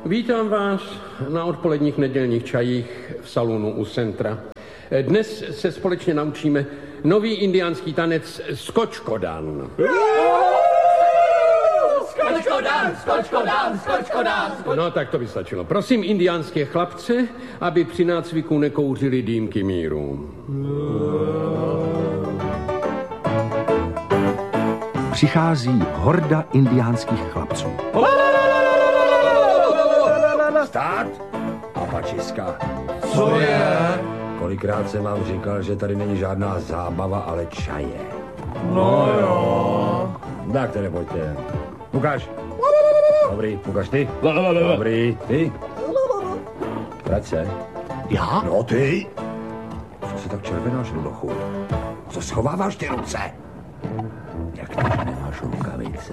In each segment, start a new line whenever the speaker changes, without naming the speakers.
Vítám vás na odpoledních nedělních čajích v salonu u centra. Dnes se společně naučíme nový indiánský tanec skočkodan. Skočkodan. No tak to by stačilo. Prosím indiánské chlapce, aby při nácviku nekouřili dýmky míru.
Přichází horda indiánských chlapců.
Stát a pačiska.
Co je?
Kolikrát jsem vám říkal, že tady není žádná zábava, ale čaje.
No jo.
Tak tedy pojďte. Ukáž. Dobrý, ukáž ty. Dobrý, ty. Vrať se.
Já?
No ty. Co se tak červenáš, Rudochu? Co schováváš ty ruce? Jak ty nemáš rukavice?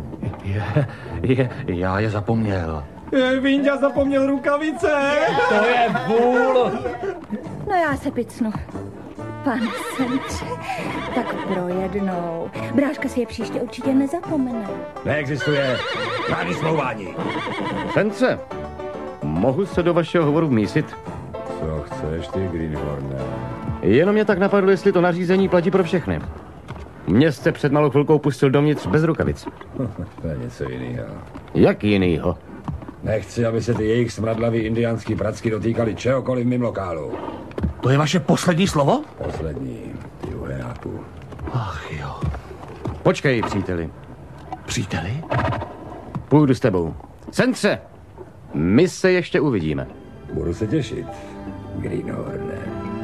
Já je zapomněl.
Vinďa zapomněl rukavice.
To je vůl.
No já se picnu. Pane Sentře, tak pro jednou. Bráška si je příště určitě nezapomene.
Neexistuje žádný smlouvání.
Sentře, mohu se do vašeho hovoru vmísit?
Co chceš ty, Greenhorne?
Jenom mě tak napadlo, jestli to nařízení platí pro všechny. Mě jste před malou chvilkou pustil dovnitř bez rukavic.
To je něco jiného.
Jak jinýho?
Nechci, aby se ty jejich smradlavý indiánský pracky dotýkali čehokoliv v mým lokálu.
To je vaše poslední slovo?
Poslední, ty uhenáku.
Ach jo.
Počkej, příteli.
Příteli?
Půjdu s tebou. Sentře, my se ještě uvidíme.
Budu se těšit, Greenhorne.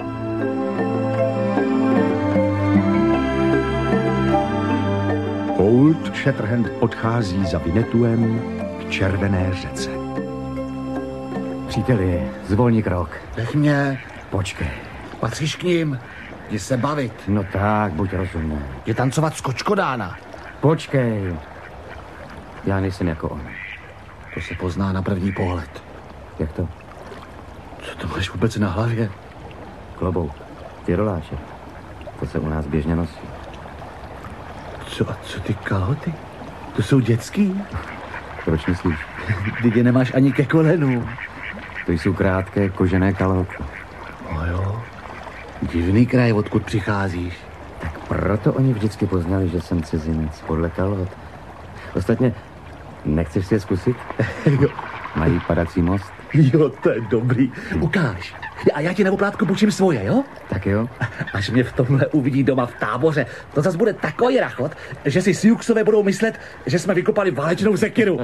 Old Shatterhand odchází za Vinetuem k červené řece.
Příteli, zvolni krok.
Nech mě.
Počkej.
Patříš k ním. Jdi se bavit.
No tak, buď rozumný.
Je tancovat skočkodána.
Počkej. Já nejsem jako on.
To se pozná na první pohled.
Jak to?
Co to máš vůbec na hlavě?
Klobouk. Ty roláče. To se u nás běžně nosí.
Co ty kalhoty? To jsou dětský?
Proč myslíš?
Ty je nemáš ani ke kolenu.
To jsou krátké kožené kalhoty.
No jo. Divný kraj, odkud přicházíš.
Tak proto oni vždycky poznali, že jsem cizinec podle kalhot. Ostatně, nechceš si je zkusit? Mají padací most.
Jo, to je dobrý. Ukáž. A já ti na oplátku půjčím svoje, jo?
Tak jo.
Až mě v tomhle uvidí doma v táboře, to zas bude takový rachot, že si Siuxové budou myslet, že jsme vykopali válečnou sekiru.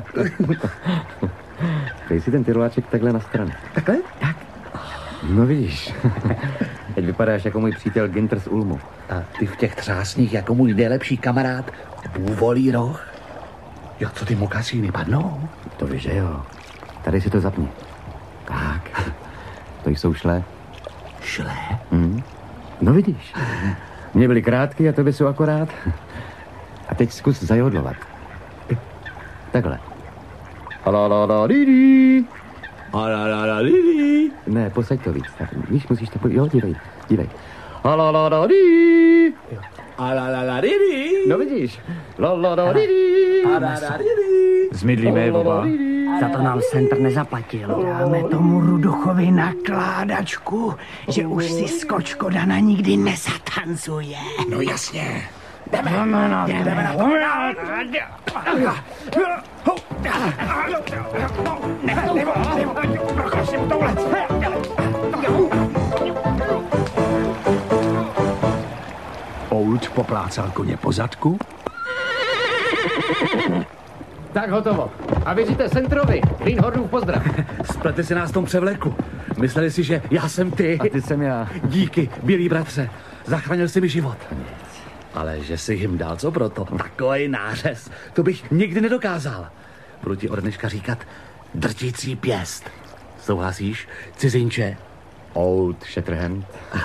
Dej si ten tyroláček takhle na stranu.
Takhle?
Tak. No vidíš. Teď vypadáš jako můj přítel Ginter z Ulmu.
A ty v těch třásních jako můj nejlepší kamarád Bůvolí roh. Jo, co ty mokasíny padnou?
To víš, že jo. Tady si to zapni. Tak. To jsou šle.
Šle?
No vidíš. Mě byly krátky a tobě jsou akorát. A teď zkus zajodlovat. Takhle. Alalalali.
Alalalali.
Ne, posaď to víc. Tak, víš, musíš to... Jo, dívej. Alalalali.
Alalalali.
No vidíš. Lalalali.
Zmidlíme je oba.
Za to nám Center nezaplatil. Dáme tomu Ruduchovi nakládačku, že už si skočkodana nikdy nezatancuje.
No jasně.
Jdeme na to.
Old poplácal koně po zadku.
Tak hotovo. A věříte Centrovi. Greenhornův pozdrav.
Splete si nás v tom převleku. Mysleli si, že já jsem ty.
A ty jsem já.
Díky, bílý bratře. Zachránil jsi mi život. Ale že jsi jim dal co proto? Takovej nářez. To bych nikdy nedokázal. Budu ti od dneška říkat drtící pěst. Souhlasíš, cizinče?
Old Shatterhand.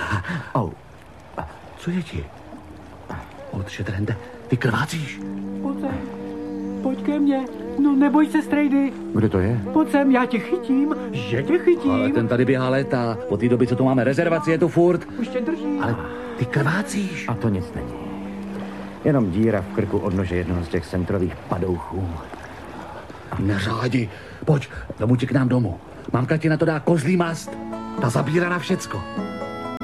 Co je ti? Old Shatterhande, ty krvácíš.
Pojď ke mně. No neboj se, strejdy.
Kdo to je?
Pojď sem, já tě chytím. Že tě chytím.
Ale ten tady běhá léta. Od té doby, co tu máme rezervaci, je tu furt.
Už tě drží.
Ale ty krvácíš.
A to nic není. Jenom díra v krku od nože jednoho z těch centrových padouchů.
Neřádi. Pojď, domů ti k nám domů. Mamka ti na to dá kozlí mast. Ta zabírá na všecko.